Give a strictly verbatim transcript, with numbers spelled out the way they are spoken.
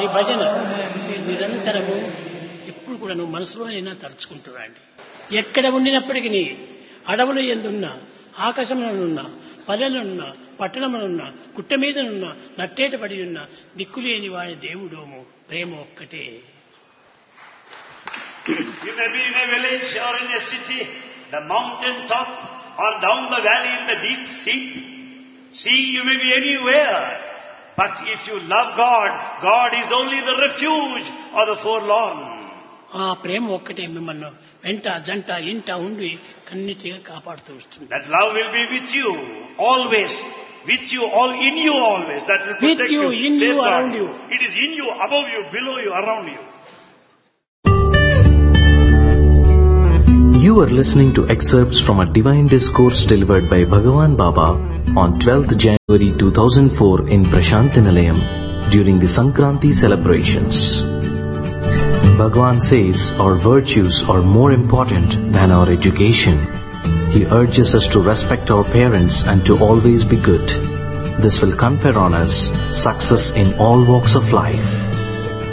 హరి భజన మీరు నిరంతరము ఎప్పుడు కూడా నువ్వు మనసులోనైనా తలుచుకుంటున్నాండి. ఎక్కడ ఉండినప్పటికీ అడవుల ఎందున్నా, ఆకాశంలోనున్నా, పల్లెలున్నా, పట్టణములున్నా, గుట్ట మీదనున్నా, నట్టేట పడి ఉన్న దిక్కులేని వాడి దేవుడోము ప్రేమ ఒక్కటే. You may be in a village or in a city, the mountain top or down the valley in the deep sea. See, you may be anywhere. But if you love God, God is only the refuge of the forlorn. ఆ ప్రేమ ఒక్కటే మిమ్మల్ని వెంట జంట ఇంట ఉండి కన్నిటిగా కాపాడుతూ వస్తుంది. That love will be with you always, with you, all in you always. That will With protect you, you, in you, safeguard around you. It is in you, above you, below you, around you. You are listening to excerpts from a divine discourse delivered by Bhagavan Baba on twelfth January two thousand four in Prashanthi Nilayam during the Sankranti celebrations. Bhagavan says our virtues are more important than our education. He urges us to respect our parents and to always be good. This will confer on us success in all walks of life.